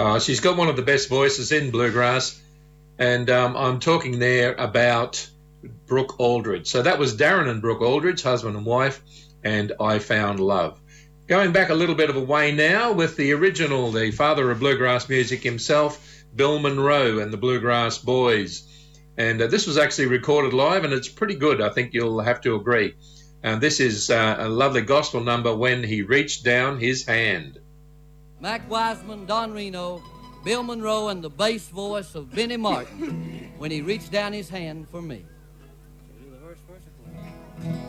She's got one of the best voices in bluegrass, and I'm talking there about Brooke Aldridge. So that was Darren and Brooke Aldridge, husband and wife, and I Found Love. Going back a little bit of a way now with the original, the father of bluegrass music himself, Bill Monroe and the Bluegrass Boys. And this was actually recorded live, and it's pretty good. I think you'll have to agree. And this is a lovely gospel number, When He Reached Down His Hand. Mac Wiseman, Don Reno, Bill Monroe, and the bass voice of Benny Martin, When He Reached Down His Hand for Me. Do the verse first or